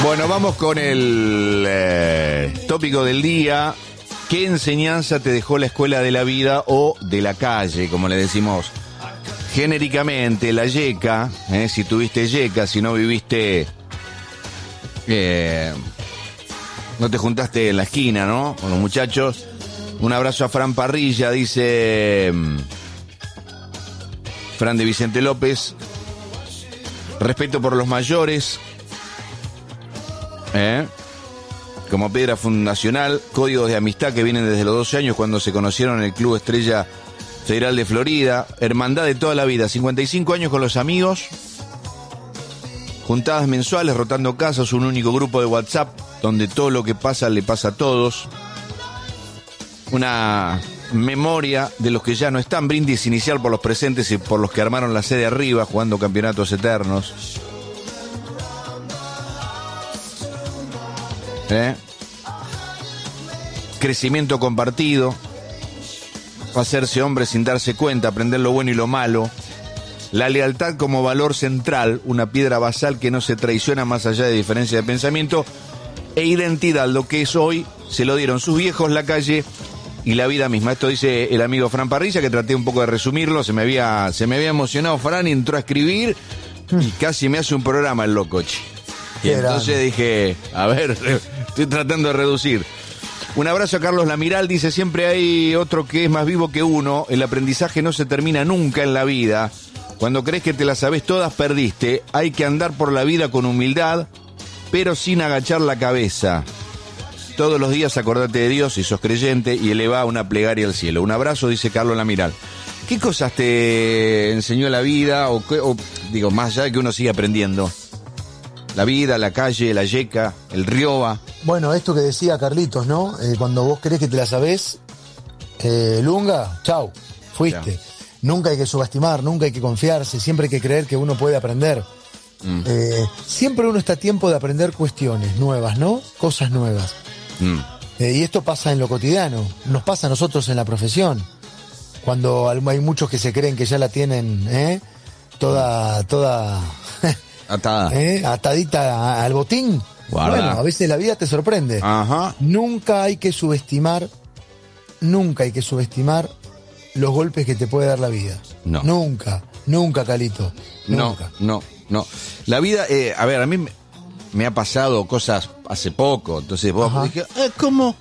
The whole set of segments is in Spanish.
Bueno, vamos con el tópico del día. ¿Qué enseñanza te dejó la escuela de la vida o de la calle, como le decimos genéricamente? La yeca, si tuviste yeca, si no viviste, no te juntaste en la esquina, ¿no? Con los muchachos. Un abrazo a Fran Parrilla, dice Fran de Vicente López. Respeto por los mayores, como piedra fundacional, códigos de amistad que vienen desde los 12 años cuando se conocieron en el Club Estrella Federal de Florida, hermandad de toda la vida, 55 años con los amigos, juntadas mensuales, rotando casas, un único grupo de WhatsApp donde todo lo que pasa le pasa a todos, una memoria de los que ya no están, brindis inicial por los presentes y por los que armaron la sede arriba jugando campeonatos eternos. Crecimiento compartido, hacerse hombre sin darse cuenta, aprender lo bueno y lo malo, la lealtad como valor central, una piedra basal que no se traiciona más allá de diferencia de pensamiento, e identidad, lo que es hoy, se lo dieron sus viejos, la calle y la vida misma. Esto dice el amigo Fran Parrilla, que traté un poco de resumirlo, se me había emocionado Fran y entró a escribir y casi me hace un programa el locochi. Y entonces dije, a ver, estoy tratando de reducir. Un abrazo a Carlos Lamiral, dice, siempre hay otro que es más vivo que uno, el aprendizaje no se termina nunca en la vida, cuando crees que te la sabés todas perdiste, hay que andar por la vida con humildad, pero sin agachar la cabeza. Todos los días acordate de Dios si sos creyente y eleva una plegaria al cielo. Un abrazo, dice Carlos Lamiral. ¿Qué cosas te enseñó la vida o digo, más allá de que uno sigue aprendiendo? La vida, la calle, la yeca, el rioba. Bueno, esto que decía Carlitos, ¿no? Cuando vos crees que te la sabés, lunga, chau, fuiste. Ya. Nunca hay que subestimar, nunca hay que confiarse, siempre hay que creer que uno puede aprender. Siempre uno está a tiempo de aprender cuestiones nuevas, ¿no? Cosas nuevas. Y esto pasa en lo cotidiano, nos pasa a nosotros en la profesión. Cuando hay muchos que se creen que ya la tienen, toda atada. Atadita al botín. Guarda. Bueno, a veces la vida te sorprende. Ajá. Nunca hay que subestimar los golpes que te puede dar la vida. No. Nunca, Calito. Nunca. No. La vida, a ver, a mí me ha pasado cosas hace poco, entonces vos dije, ¿cómo?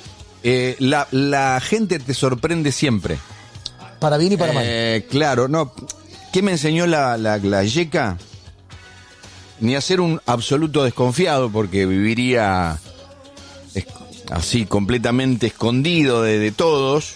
La gente te sorprende siempre. Para bien y para mal. Claro, no. ¿Qué me enseñó la yeca? Ni a ser un absoluto desconfiado, porque viviría así completamente escondido de todos.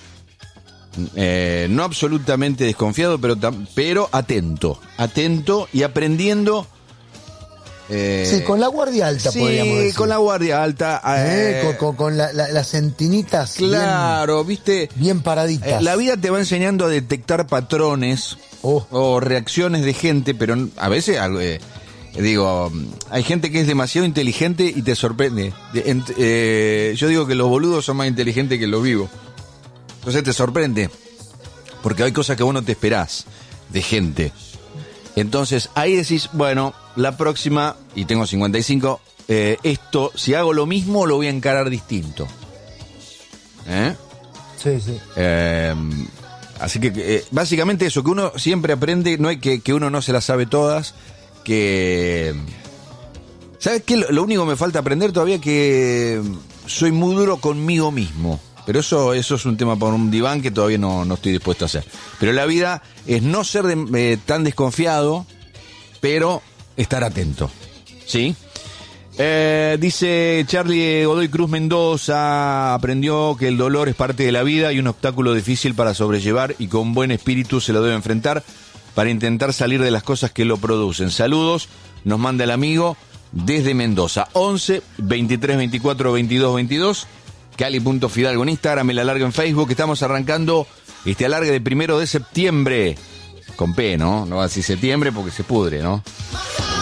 No absolutamente desconfiado, pero atento y aprendiendo. Sí, con la guardia alta, podríamos decir. Sí, con la guardia alta. Con las centinitas. Claro, viste. Bien paraditas. La vida te va enseñando a detectar patrones o reacciones de gente, pero a veces digo, hay gente que es demasiado inteligente y te sorprende. Yo digo que los boludos son más inteligentes que los vivos. Entonces te sorprende, porque hay cosas que vos no te esperás de gente. Entonces ahí decís, bueno, la próxima, y tengo 55, esto, si hago lo mismo, lo voy a encarar distinto. Sí. Así que básicamente eso, que uno siempre aprende, no hay que uno no se las sabe todas, que... ¿Sabes qué? Lo único que me falta aprender todavía, que soy muy duro conmigo mismo. Pero eso es un tema para un diván que todavía no estoy dispuesto a hacer. Pero la vida es no ser tan desconfiado, pero estar atento. ¿Sí? Dice Charlie Godoy Cruz Mendoza, aprendió que el dolor es parte de la vida y un obstáculo difícil para sobrellevar, y con buen espíritu se lo debe enfrentar para intentar salir de las cosas que lo producen. Saludos, nos manda el amigo desde Mendoza. 11 23 24 22 22. Cali.Fidalgo en Instagram, el alargue en Facebook. Estamos arrancando este alargue de 1 de septiembre. Con P, ¿no? No va a decir septiembre porque se pudre, ¿no?